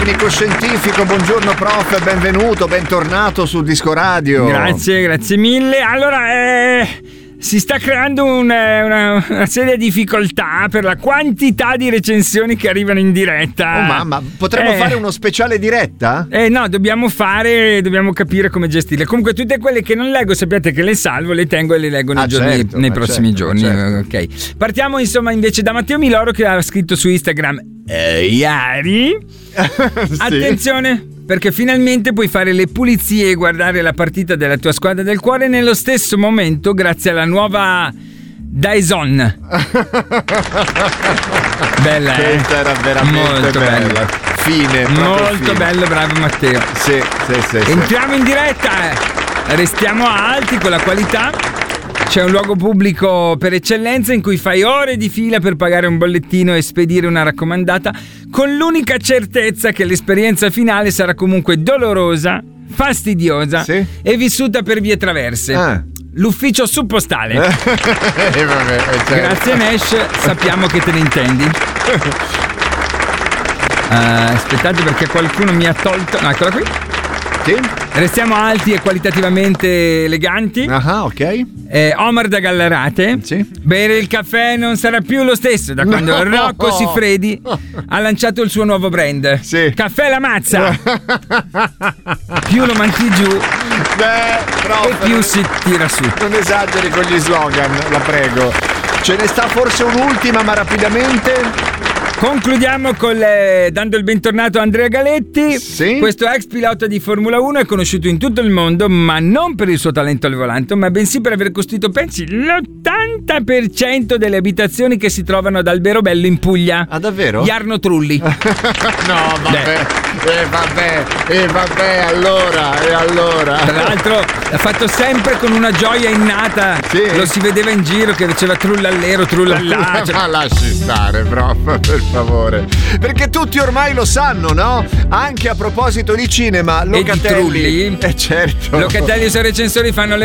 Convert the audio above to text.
Tecnico scientifico, buongiorno prof, benvenuto, bentornato sul Disco Radio. Grazie mille. Allora, si sta creando una seria difficoltà per la quantità di recensioni che arrivano in diretta. Oh mamma, potremmo fare uno speciale diretta? No, dobbiamo capire come gestirle. Comunque tutte quelle che non leggo sappiate che le salvo, le tengo e le leggo nei prossimi giorni. Certo. Ok. Partiamo insomma invece da Matteo Miloro che ha scritto su Instagram ieri. Sì. Attenzione, perché finalmente puoi fare le pulizie e guardare la partita della tua squadra del cuore nello stesso momento grazie alla nuova Dyson. Bella, questa era veramente molto bella. Fine, molto fine. bello, bravo Matteo. Sì. Entriamo in diretta, restiamo alti con la qualità. C'è un luogo pubblico per eccellenza in cui fai ore di fila per pagare un bollettino e spedire una raccomandata, con l'unica certezza che l'esperienza finale sarà comunque dolorosa, fastidiosa e vissuta per vie traverse. L'ufficio suppostale. Certo. Grazie Nash, sappiamo che te ne intendi. Aspettate perché qualcuno mi ha tolto. No, eccola qui. Sì. Restiamo alti e qualitativamente eleganti. Ok. Omar da Gallarate. Sì. Bere il caffè non sarà più lo stesso da quando Rocco Siffredi ha lanciato il suo nuovo brand. Sì. Caffè la mazza. Più lo manti giù e più si tira su. Non esageri con gli slogan, la prego. Ce ne sta forse un'ultima, ma rapidamente. Concludiamo dando il bentornato a Andrea Galetti. Sì. Questo ex pilota di Formula 1 è conosciuto in tutto il mondo, ma non per il suo talento al volante, ma bensì per aver costruito, pensi, l'80% delle abitazioni che si trovano ad Alberobello in Puglia. Ah, davvero? Jarno Trulli. No, vabbè. Vabbè, allora. Tra l'altro l'ha fatto sempre con una gioia innata. Sì. Lo si vedeva in giro che faceva trullallero, trullallà. Ma lasci stare, prof, per favore. Perché tutti ormai lo sanno, no? Anche a proposito di cinema, Locatelli. E di Trulli. Certo. Locatelli e i suoi recensori fanno le